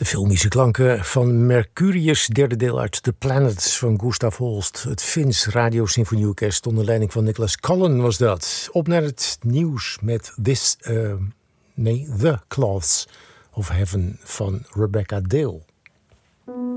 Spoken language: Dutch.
De filmische klanken van Mercurius, derde deel uit The Planets van Gustav Holst. Het Fins Radiosymfonieorkest onder leiding van Nicholas Cullen was dat. Op naar het nieuws met The Cloths of Heaven van Rebecca Dale.